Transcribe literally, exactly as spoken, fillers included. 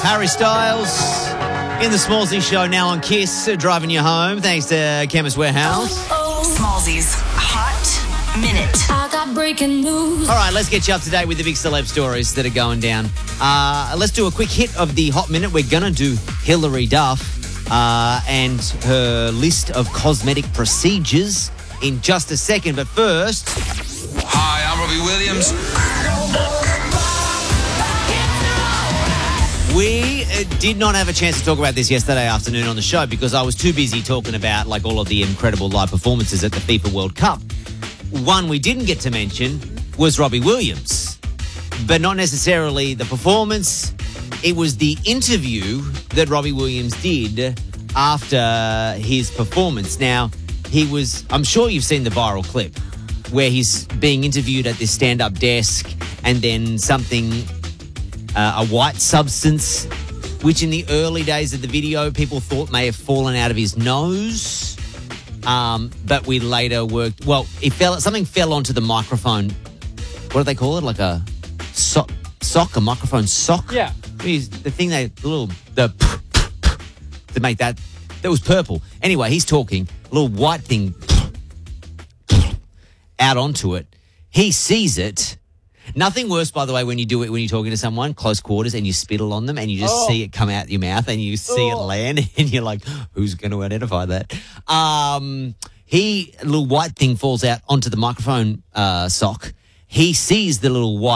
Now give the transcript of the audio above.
Harry Styles in the Smallsy Show now on Kiss, uh, driving you home. Thanks to Chemist Warehouse. Smallsy's Hot Minute. I got breaking news. All right, let's get you up to date with the big celeb stories that are going down. Uh, let's do a quick hit of the Hot Minute. We're going to do Hilary Duff uh, and her list of cosmetic procedures in just a second. But first... Hi, I'm Robbie Williams. We uh, did not have a chance to talk about this yesterday afternoon on the show because I was too busy talking about like all of the incredible live performances at the FIFA World Cup. One we didn't get to mention was Robbie Williams, but not necessarily the performance. It was the interview that Robbie Williams did after his performance. Now, he was, I'm sure you've seen the viral clip where he's being interviewed at this stand-up desk and then something... Uh, a white substance, which in the early days of the video, people thought may have fallen out of his nose. Um, but we later worked... Well, it fell. Something fell onto the microphone. What do they call it? Like a so- sock? A microphone sock? Yeah. The thing they... The little... The... To make that... That was purple. Anyway, he's talking. A little white thing... Out onto it. He sees it... Nothing worse, by the way, when you do it when you're talking to someone, close quarters, and you spittle on them and you just Oh. see it come out your mouth and you see it Oh. land and you're like, who's going to identify that? Um, he, a little white thing falls out onto the microphone uh, sock. He sees the little white